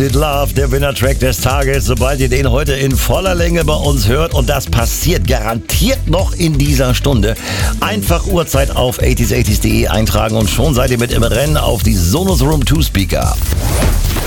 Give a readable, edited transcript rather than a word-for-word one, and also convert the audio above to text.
Twisted Love, der Winner-Track des Tages, sobald ihr den heute in voller Länge bei uns hört. Und das passiert garantiert noch in dieser Stunde. Einfach Uhrzeit auf 80s80s.de eintragen und schon seid ihr mit im Rennen auf die Sonos Room 2 Speaker.